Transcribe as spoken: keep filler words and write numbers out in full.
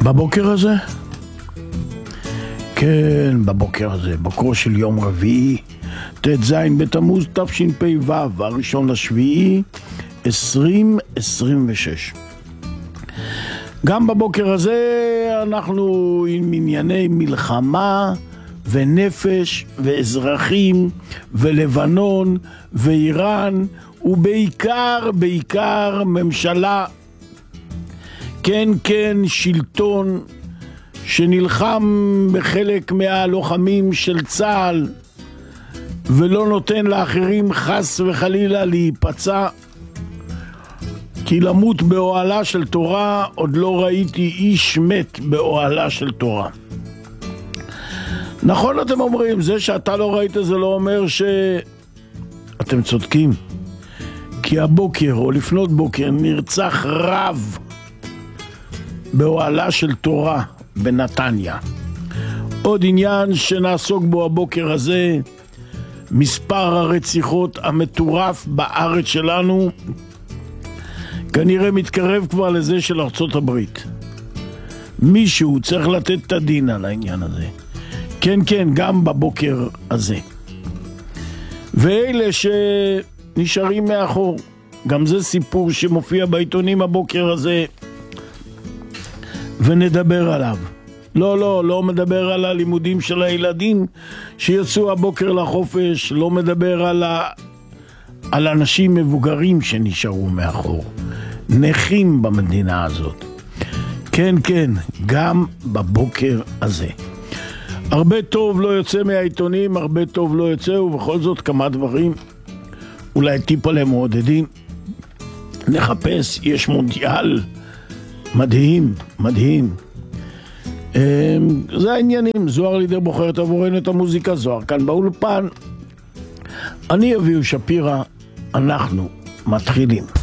בבוקר הזה? כן, בבוקר הזה, בוקרו של יום רביעי, ט"ז בתמוז תשפ"ו, הראשון לשביעי, עשרים עשרים ושש. גם בבוקר הזה אנחנו עם ענייני מלחמה ונפש ואזרחים ולבנון ואיראן, ובעיקר, בעיקר ממשלה, כן, כן, שלטון שנלחם בחלק מהלוחמים של צה"ל ולא נותן לאחרים חס וחלילה להיפצע, כי למות באוהלה של תורה עוד לא ראיתי איש מת באוהלה של תורה. נכון אתם אומרים, זה שאתה לא ראית זה לא אומר ש... אתם צודקים, כי הבוקר או לפנות בוקר נרצח רב באוהלה של תורה בנתניה. עוד עניין שנעסוק בו הבוקר הזה, מספר הרציחות המטורף בארץ שלנו כנראה מתקרב כבר לזה של ארצות הברית. מישהו צריך לתת את הדין על העניין הזה. כן, כן, גם בבוקר הזה. ואלה שנשארים מאחור, גם זה סיפור שמופיע בעיתונים הבוקר הזה, ונדבר עליו. לא, לא, לא מדבר על הלימודים של הילדים שיצאו הבוקר לחופש, לא מדבר על, ה... על אנשים מבוגרים שנשארו מאחור. נכים במדינה הזאת. כן, כן, גם בבוקר הזה. הרבה טוב לא יוצא מהעיתונים, הרבה טוב לא יוצא, ובכל זאת כמה דברים, אולי טיפה למעודדים. נחפש, יש מונדיאל מדהים, מדהים. זה העניינים. זוהר לידר בוחרת עבורנו את המוזיקה, זוהר כאן באולפן. אני אביהו שפירא, אנחנו מתחילים.